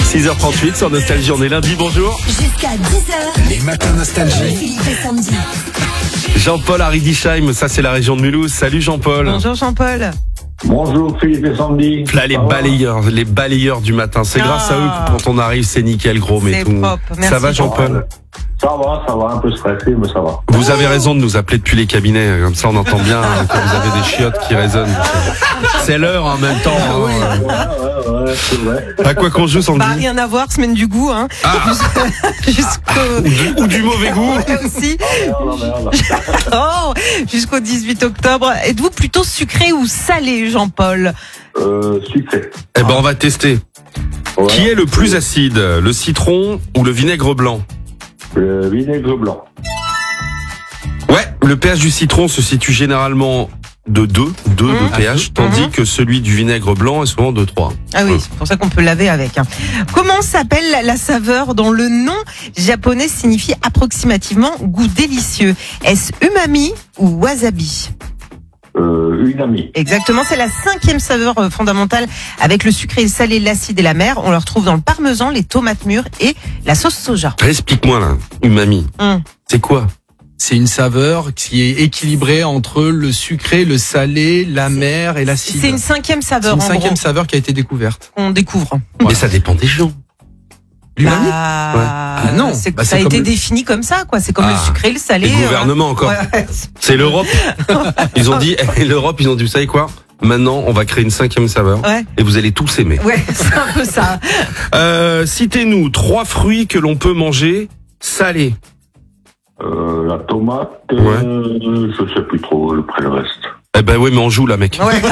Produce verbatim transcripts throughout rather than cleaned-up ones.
six heures trente-huit sur Nostalgie, on est lundi, bonjour. Jusqu'à dix heures. Les matins Nostalgie. Philippe et Sandy. Jean-Paul à Riedisheim, ça c'est la région de Mulhouse. Salut Jean-Paul. Bonjour Jean-Paul. Bonjour Philippe et Sandy. Là les balayeurs, les balayeurs du matin. C'est Ah. grâce à eux que quand on arrive, c'est nickel gros, mais C'est tout. propre. Ça Merci, va Jean-Paul? Ça va, ça va, un peu stressé, mais ça va. Vous avez raison de nous appeler depuis les cabinets, comme ça on entend bien quand vous avez des chiottes qui résonnent. C'est l'heure en même temps. Hein. Ouais, ouais, ouais, c'est vrai. À quoi qu'on joue, Sandy? Bah, rien à voir, semaine du goût, hein. Ah. Jusqu'au. Ou du, ou du mauvais goût. Ouais, aussi. Merde, merde. Oh, jusqu'au dix-huit octobre. Êtes-vous plutôt sucré ou salé, Jean-Paul? Euh, sucré. Eh ben on va tester. Ouais. Qui est le plus acide, le citron ou le vinaigre blanc? Le vinaigre blanc. Ouais, le pH du citron se situe généralement de deux, deux Mmh. de pH, tandis que celui du vinaigre blanc est souvent de trois. Ah oui, c'est pour ça qu'on peut laver avec. hein. Comment s'appelle la saveur dont le nom japonais signifie approximativement goût délicieux? Est-ce umami ou wasabi? Euh, une amie. Exactement, c'est la cinquième saveur euh, fondamentale avec le sucré, le salé, l'acide et la mer. On le retrouve dans le parmesan, les tomates mûres et la sauce soja. Explique-moi là, umami. Hum. C'est quoi? C'est une saveur qui est équilibrée entre le sucré, le salé, la mer et l'acide. C'est une cinquième C'est saveur une en cinquième gros, saveur qui a été découverte. qu'on découvre. Mais ça dépend des gens. L'umami Bah, Ouais. Ah non, c'est- bah, ça c'est a comme été le- défini comme ça, quoi. C'est comme Ah. le sucré, le salé. Les gouvernements euh, encore. ouais. C'est l'Europe. Ils ont dit, eh, l'Europe, ils ont dit, vous savez quoi? Maintenant, on va créer une cinquième saveur. Ouais. Et vous allez tous aimer. Ouais, c'est un peu ça. Euh, citez-nous trois fruits que l'on peut manger salés. Euh, la tomate, euh, Ouais. je sais plus trop le près le reste. Eh ben oui, mais on joue là, mec. Ouais.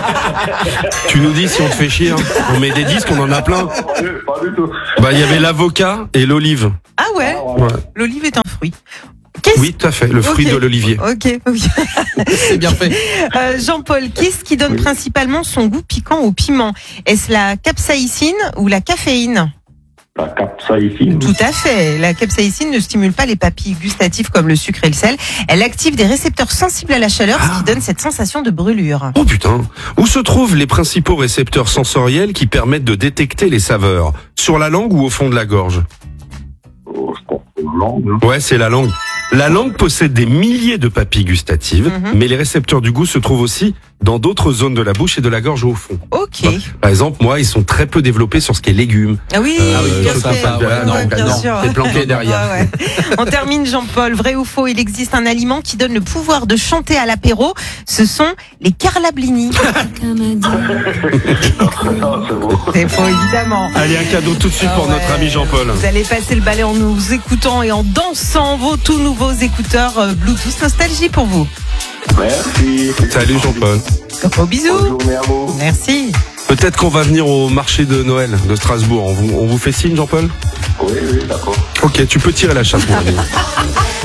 Tu nous dis si on te fait chier. Hein. On met des disques, on en a plein. Pas du, pas du tout. Bah, il y avait l'avocat et l'olive. Ah ouais, Ouais. l'olive est un fruit. Qu'est-ce Oui, tout à fait, le fruit Ok. de l'olivier. Ok, oui. C'est bien fait. Euh, Jean-Paul, qu'est-ce qui donne principalement son goût piquant au piment? Est-ce la capsaïcine ou la caféine? La capsaïcine. Tout à fait. La capsaïcine ne stimule pas les papilles gustatives comme le sucre et le sel. Elle active des récepteurs sensibles à la chaleur, ce qui donne cette sensation de brûlure. Oh putain. Où se trouvent les principaux récepteurs sensoriels qui permettent de détecter les saveurs? Sur la langue ou au fond de la gorge? Oh, je pense que la langue, hein. Ouais, c'est la langue. La langue possède des milliers de papilles gustatives, Mhm. mais les récepteurs du goût se trouvent aussi dans d'autres zones de la bouche et de la gorge au fond. Ok. Par exemple, moi, ils sont très peu développés sur ce qui est légumes. Ah oui, Euh, oui, bien tout fait. ça, ouais, non, bien non, sûr. c'est planqué derrière. Ouais, ouais. On termine, Jean-Paul. Vrai ou faux, il existe un aliment qui donne le pouvoir de chanter à l'apéro. Ce sont les carlablini. Non, c'est bon. C'est faux, évidemment. Allez, un cadeau tout de suite Ah pour ouais. notre ami Jean-Paul. Vous allez passer le balai en nous écoutant et en dansant vos tout nouveaux écouteurs euh, Bluetooth Nostalgie pour vous. Merci. Salut Jean-Paul. Gros bisous. Bonne journée à vous. Merci. Peut-être qu'on va venir au marché de Noël de Strasbourg. On vous, on vous fait signe, Jean-Paul? Oui, oui, d'accord. Ok, tu peux tirer la chasse, mon ami.